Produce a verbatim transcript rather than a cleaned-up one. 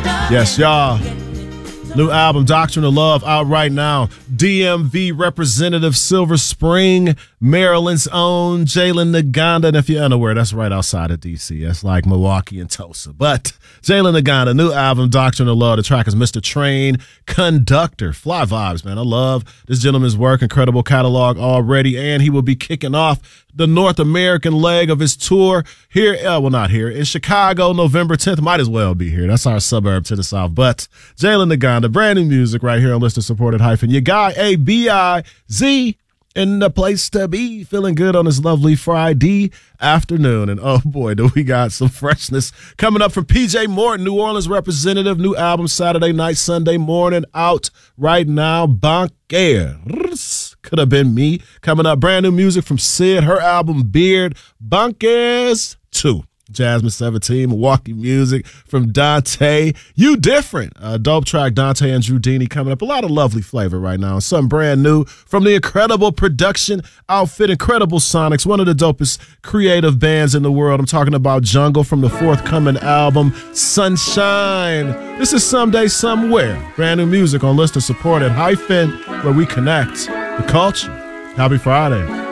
Yes, y'all. New album, Doctrine of Love, out right now. D M V representative, Silver Spring, Maryland's own Jalen Naganda. And if you're unaware, that's right outside of D C. That's like Milwaukee and Tulsa. But Jalen Naganda, new album, Doctrine of Love. The track is Mister Train Conductor. Fly vibes, man. I love this gentleman's work. Incredible catalog already. And he will be kicking off the North American leg of his tour here, uh, well, not here, in Chicago, November tenth. Might as well be here. That's our suburb to the south. But Jalen Naganda, brand new music right here on Listener Supported Hyphen. Your guy, A B I Z, in the place to be. Feeling good on this lovely Friday afternoon. And oh boy, do we got some freshness coming up from P J Morton, New Orleans representative. New album Saturday night, Sunday morning, out right now. Bancaire. Could have been me. Coming up, brand new music from Sid, her album Beard. Bancaires two. Jasmine seventeen, Milwaukee music from Dante. You Different. A dope track, Dante and Drew Dini coming up. A lot of lovely flavor right now. Something brand new from the incredible production outfit, Incredible Sonics, one of the dopest creative bands in the world. I'm talking about Jungle from the forthcoming album, Sunshine. This is Someday Somewhere. Brand new music on Listener Supported Hyphen, where we connect the culture. Happy Friday.